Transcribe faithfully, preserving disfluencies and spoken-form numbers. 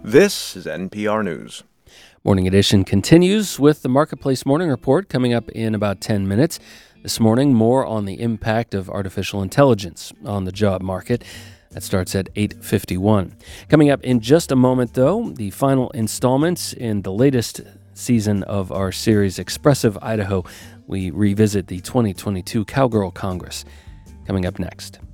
This is N P R News. Morning Edition continues with the Marketplace Morning Report coming up in about ten minutes. This morning, more on the impact of artificial intelligence on the job market. That starts at eight fifty-one. Coming up in just a moment, though, the final installments in the latest season of our series Expressive Idaho. We revisit the twenty twenty-two Cowgirl Congress. Coming up next.